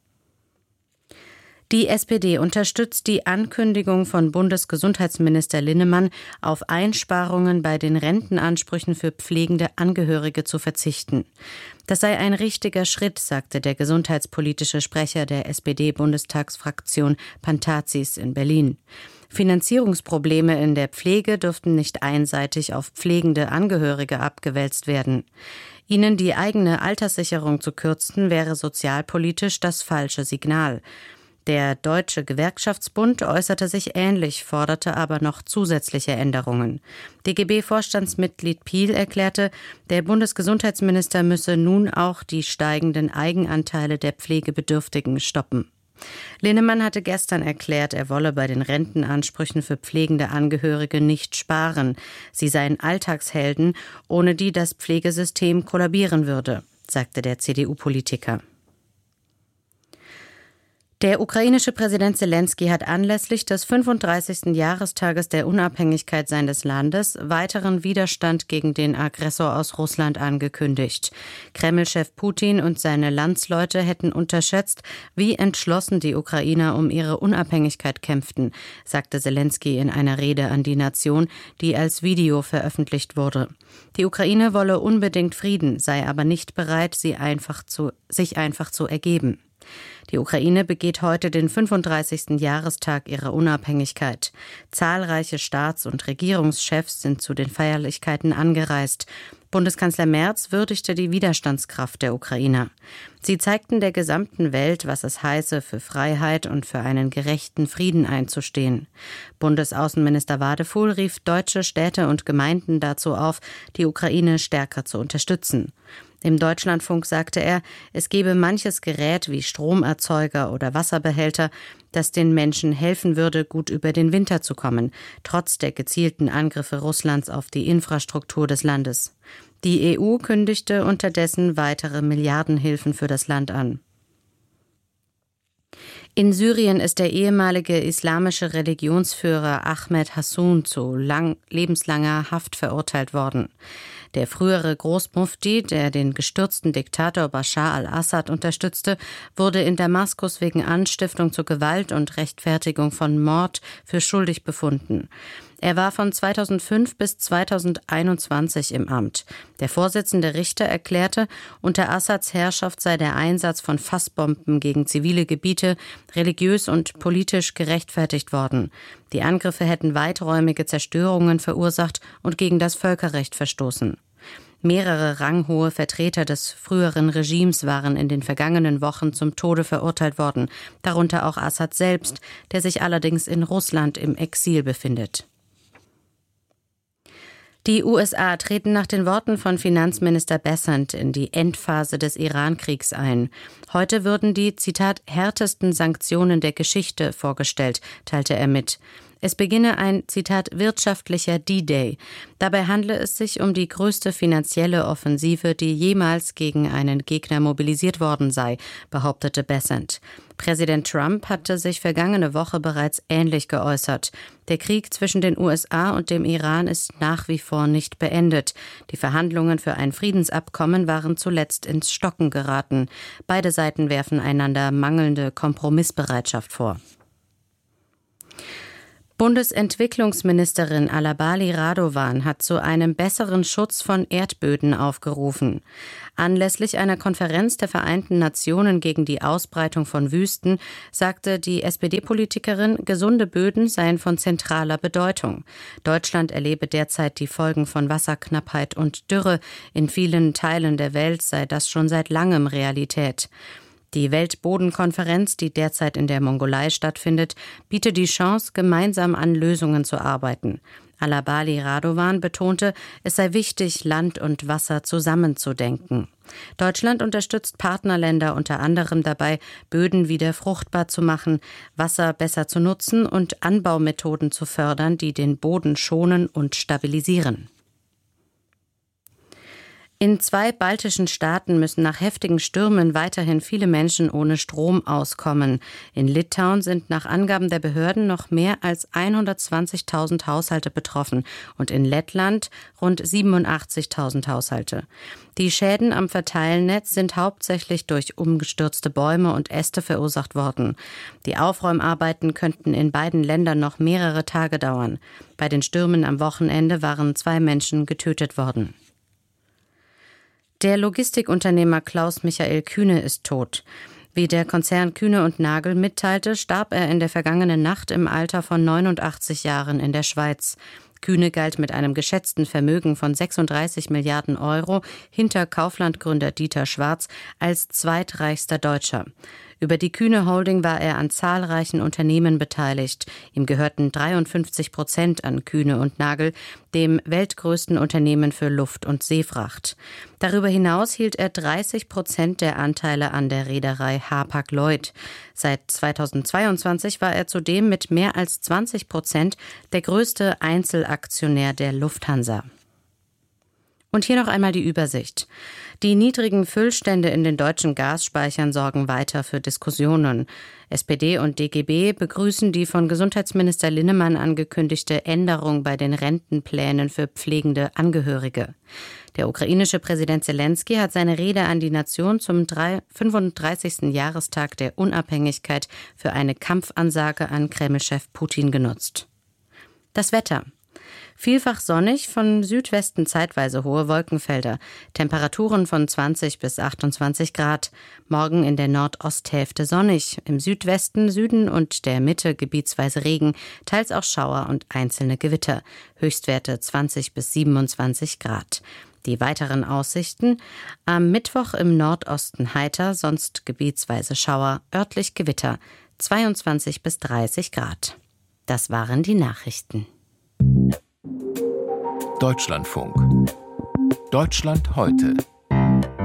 Speaker 6: Die S P D unterstützt die Ankündigung von Bundesgesundheitsminister Linnemann, auf Einsparungen bei den Rentenansprüchen für pflegende Angehörige zu verzichten. Das sei ein richtiger Schritt, sagte der gesundheitspolitische Sprecher der S P D-Bundestagsfraktion Pantazis in Berlin. Finanzierungsprobleme in der Pflege dürften nicht einseitig auf pflegende Angehörige abgewälzt werden. Ihnen die eigene Alterssicherung zu kürzen, wäre sozialpolitisch das falsche Signal. Der Deutsche Gewerkschaftsbund äußerte sich ähnlich, forderte aber noch zusätzliche Änderungen. D G B-Vorstandsmitglied Piel erklärte, der Bundesgesundheitsminister müsse nun auch die steigenden Eigenanteile der Pflegebedürftigen stoppen. Linnemann hatte gestern erklärt, er wolle bei den Rentenansprüchen für pflegende Angehörige nicht sparen. Sie seien Alltagshelden, ohne die das Pflegesystem kollabieren würde, sagte der C D U-Politiker. Der ukrainische Präsident Selenskyj hat anlässlich des fünfunddreißigsten Jahrestages der Unabhängigkeit seines Landes weiteren Widerstand gegen den Aggressor aus Russland angekündigt. Kreml-Chef Putin und seine Landsleute hätten unterschätzt, wie entschlossen die Ukrainer um ihre Unabhängigkeit kämpften, sagte Selenskyj in einer Rede an die Nation, die als Video veröffentlicht wurde. Die Ukraine wolle unbedingt Frieden, sei aber nicht bereit, sie einfach zu, sich einfach zu ergeben. Die Ukraine begeht heute den fünfunddreißigsten Jahrestag ihrer Unabhängigkeit. Zahlreiche Staats- und Regierungschefs sind zu den Feierlichkeiten angereist. Bundeskanzler Merz würdigte die Widerstandskraft der Ukrainer. Sie zeigten der gesamten Welt, was es heiße, für Freiheit und für einen gerechten Frieden einzustehen. Bundesaußenminister Wadefuhl rief deutsche Städte und Gemeinden dazu auf, die Ukraine stärker zu unterstützen. Im Deutschlandfunk sagte er, es gebe manches Gerät wie Stromerzeuger oder Wasserbehälter, das den Menschen helfen würde, gut über den Winter zu kommen, trotz der gezielten Angriffe Russlands auf die Infrastruktur des Landes. Die E U kündigte unterdessen weitere Milliardenhilfen für das Land an. In Syrien ist der ehemalige islamische Religionsführer Ahmed Hassun zu lang, lebenslanger Haft verurteilt worden. Der frühere Großmufti, der den gestürzten Diktator Bashar al-Assad unterstützte, wurde in Damaskus wegen Anstiftung zur Gewalt und Rechtfertigung von Mord für schuldig befunden. Er war von zweitausendfünf bis zweitausendeinundzwanzig im Amt. Der Vorsitzende Richter erklärte, unter Assads Herrschaft sei der Einsatz von Fassbomben gegen zivile Gebiete religiös und politisch gerechtfertigt worden. Die Angriffe hätten weiträumige Zerstörungen verursacht und gegen das Völkerrecht verstoßen. Mehrere ranghohe Vertreter des früheren Regimes waren in den vergangenen Wochen zum Tode verurteilt worden, darunter auch Assad selbst, der sich allerdings in Russland im Exil befindet. Die U S A treten nach den Worten von Finanzminister Bessent in die Endphase des Iran-Kriegs ein. Heute würden die, Zitat, härtesten Sanktionen der Geschichte vorgestellt, teilte er mit. Es beginne ein, Zitat, wirtschaftlicher D-Day. Dabei handle es sich um die größte finanzielle Offensive, die jemals gegen einen Gegner mobilisiert worden sei, behauptete Bessent. Präsident Trump hatte sich vergangene Woche bereits ähnlich geäußert. Der Krieg zwischen den U S A und dem Iran ist nach wie vor nicht beendet. Die Verhandlungen für ein Friedensabkommen waren zuletzt ins Stocken geraten. Beide Seiten werfen einander mangelnde Kompromissbereitschaft vor. Bundesentwicklungsministerin Alabali Radovan hat zu einem besseren Schutz von Erdböden aufgerufen. Anlässlich einer Konferenz der Vereinten Nationen gegen die Ausbreitung von Wüsten sagte die S P D-Politikerin, gesunde Böden seien von zentraler Bedeutung. Deutschland erlebe derzeit die Folgen von Wasserknappheit und Dürre. In vielen Teilen der Welt sei das schon seit langem Realität. Die Weltbodenkonferenz, die derzeit in der Mongolei stattfindet, bietet die Chance, gemeinsam an Lösungen zu arbeiten. Alabali Radovan betonte, es sei wichtig, Land und Wasser zusammenzudenken. Deutschland unterstützt Partnerländer unter anderem dabei, Böden wieder fruchtbar zu machen, Wasser besser zu nutzen und Anbaumethoden zu fördern, die den Boden schonen und stabilisieren. In zwei baltischen Staaten müssen nach heftigen Stürmen weiterhin viele Menschen ohne Strom auskommen. In Litauen sind nach Angaben der Behörden noch mehr als hundertzwanzigtausend Haushalte betroffen und in Lettland rund siebenundachtzigtausend Haushalte. Die Schäden am Verteilnetz sind hauptsächlich durch umgestürzte Bäume und Äste verursacht worden. Die Aufräumarbeiten könnten in beiden Ländern noch mehrere Tage dauern. Bei den Stürmen am Wochenende waren zwei Menschen getötet worden. Der Logistikunternehmer Klaus-Michael Kühne ist tot. Wie der Konzern Kühne und Nagel mitteilte, starb er in der vergangenen Nacht im Alter von neunundachtzig Jahren in der Schweiz. Kühne galt mit einem geschätzten Vermögen von sechsunddreißig Milliarden Euro hinter Kaufland-Gründer Dieter Schwarz als zweitreichster Deutscher. Über die Kühne Holding war er an zahlreichen Unternehmen beteiligt. Ihm gehörten dreiundfünfzig Prozent an Kühne und Nagel, dem weltgrößten Unternehmen für Luft- und Seefracht. Darüber hinaus hielt er dreißig Prozent der Anteile an der Reederei Hapag-Lloyd. Seit zweitausendzweiundzwanzig war er zudem mit mehr als zwanzig Prozent der größte Einzelaktionär der Lufthansa. Und hier noch einmal die Übersicht. Die niedrigen Füllstände in den deutschen Gasspeichern sorgen weiter für Diskussionen. S P D und D G B begrüßen die von Gesundheitsminister Linnemann angekündigte Änderung bei den Rentenplänen für pflegende Angehörige. Der ukrainische Präsident Zelensky hat seine Rede an die Nation zum fünfunddreißigsten Jahrestag der Unabhängigkeit für eine Kampfansage an Kreml-Chef Putin genutzt. Das Wetter. Vielfach sonnig, von Südwesten zeitweise hohe Wolkenfelder. Temperaturen von zwanzig bis achtundzwanzig Grad. Morgen in der Nordosthälfte sonnig. Im Südwesten, Süden und der Mitte gebietsweise Regen, teils auch Schauer und einzelne Gewitter. Höchstwerte zwanzig bis siebenundzwanzig Grad. Die weiteren Aussichten: am Mittwoch im Nordosten heiter, sonst gebietsweise Schauer, örtlich Gewitter. zweiundzwanzig bis dreißig Grad. Das waren die Nachrichten.
Speaker 5: Deutschlandfunk. Deutschland heute.